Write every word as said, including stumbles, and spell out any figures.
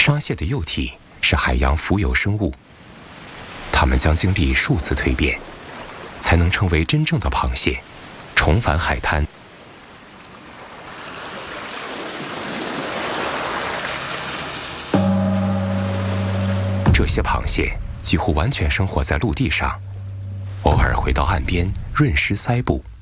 沙蟹的幼体是海洋浮游生物，它们将经历数次蜕变，才能成为真正的螃蟹，重返海滩。这些螃蟹几乎完全生活在陆地上，偶尔回到岸边润湿鳃部。